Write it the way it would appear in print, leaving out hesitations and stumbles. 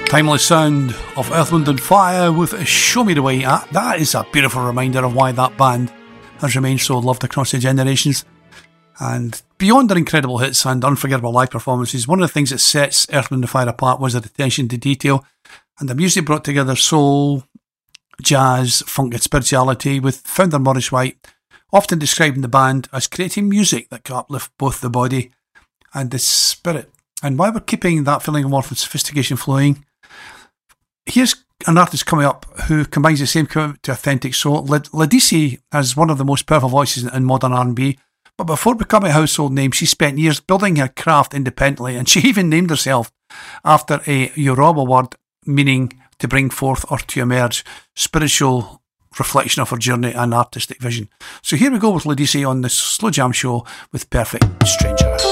Timeless sound of Earth, Wind and Fire with Show Me the Way. That is a beautiful reminder of why that band has remained so loved across the generations. And beyond their incredible hits and unforgettable live performances, one of the things that sets Earth, Wind and Fire apart was their attention to detail, and the music brought together soul, jazz, funk and spirituality, with founder Maurice White often describing the band as creating music that could uplift both the body and the spirit. And while we're keeping that feeling of warmth and sophistication flowing, here's an artist coming up who combines the same commitment to authentic soul. Ledisi has one of the most powerful voices in modern R&B, but before becoming a household name, she spent years building her craft independently, and she even named herself after a Yoruba word meaning to bring forth or to emerge, spiritual reflection of her journey and artistic vision. So here we go with Ledisi on the Slow Jam Show with Perfect Stranger.